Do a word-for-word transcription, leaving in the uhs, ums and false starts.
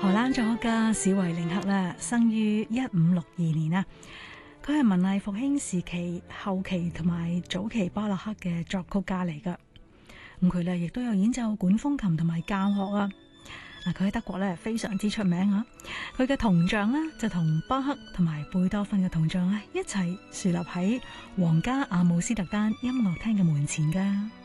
荷蘭作家史維寧克咧，生於一五六二年啊。佢係文藝復興時期後期同埋早期巴洛克嘅作曲家嚟噶。咁佢咧亦都有演奏管風琴同埋教學啊。嗱，佢喺德國咧非常之出名啊。佢嘅銅像咧就同巴赫同埋貝多芬嘅銅像咧一齊豎立喺皇家阿姆斯特丹音樂廳嘅門前噶。